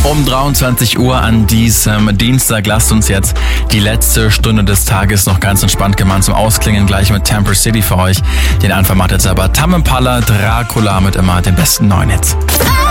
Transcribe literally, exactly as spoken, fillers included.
Um dreiundzwanzig Uhr an diesem Dienstag lasst uns jetzt die letzte Stunde des Tages noch ganz entspannt gemeinsam ausklingen, gleich mit Temper City für euch. Den Anfang macht jetzt aber Tame Impala, Dracula mit immer den besten neuen Hits.